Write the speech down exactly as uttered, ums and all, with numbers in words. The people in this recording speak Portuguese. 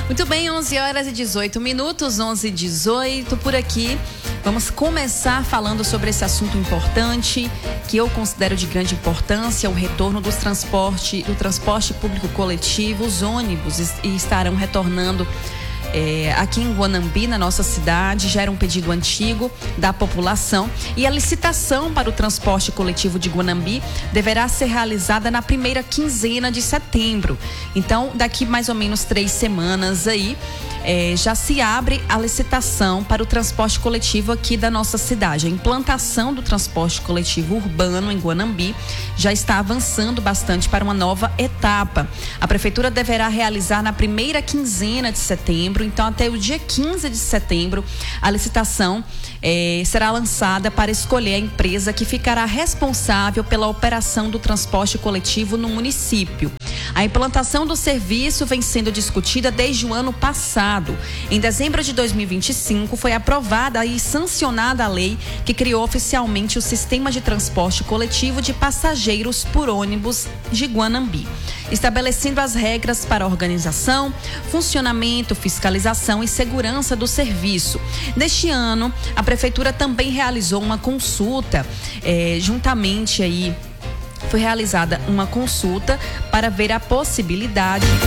Muito bem, onze horas e dezoito minutos, onze e dezoito por aqui. Vamos começar falando sobre esse assunto importante, que eu considero de grande importância, o retorno dos transporte, do transporte público coletivo. Os ônibus estarão retornando É, aqui em Guanambi, na nossa cidade. Já era um pedido antigo da população e a licitação para o transporte coletivo de Guanambi deverá ser realizada na primeira quinzena de setembro. Então, daqui mais ou menos três semanas aí, é, já se abre a licitação para o transporte coletivo aqui da nossa cidade. A implantação do transporte coletivo urbano em Guanambi já está avançando bastante para uma nova etapa. A prefeitura deverá realizar na primeira quinzena de setembro. Então, até o dia quinze de setembro, a licitação eh, será lançada para escolher a empresa que ficará responsável pela operação do transporte coletivo no município. A implantação do serviço vem sendo discutida desde o ano passado. Em dezembro de dois mil e vinte e cinco, foi aprovada e sancionada a lei que criou oficialmente o sistema de transporte coletivo de passageiros por ônibus de Guanambi, estabelecendo as regras para a organização, funcionamento, fiscalização e segurança do serviço. Neste ano, a prefeitura também realizou uma consulta, eh, juntamente aí, foi realizada uma consulta para ver a possibilidade